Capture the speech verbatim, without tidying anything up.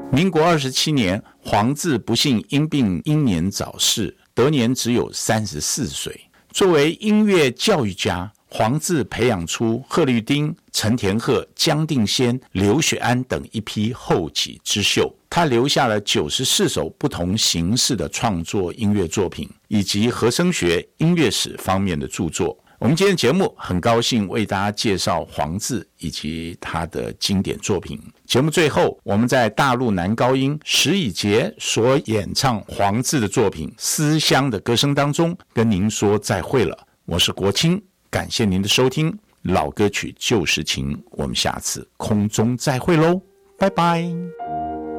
民国二十七年，黄自不幸因病英年早逝，得年只有三十四岁。作为音乐教育家，黄自培养出贺绿汀、陈田鹤、江定先、刘雪安等一批后起之秀。他留下了九十四首不同形式的创作音乐作品，以及和声学、音乐史方面的著作。我们今天的节目很高兴为大家介绍黄自以及他的经典作品。节目最后，我们在大陆男高音石以洁所演唱黄自的作品《思乡》的歌声当中，跟您说再会了。我是国清，感谢您的收听。老歌曲旧时情，我们下次空中再会喽，拜拜。